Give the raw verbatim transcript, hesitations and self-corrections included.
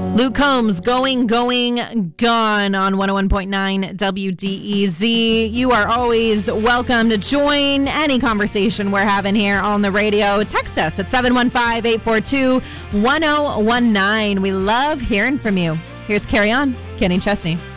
Luke Combs, Going, Going, Gone on one oh one point nine W D E Z. You are always welcome to join any conversation we're having here on the radio. Text us at seven one five, eight four two, one oh one nine. We love hearing from you. Here's Carry On, Kenny Chesney.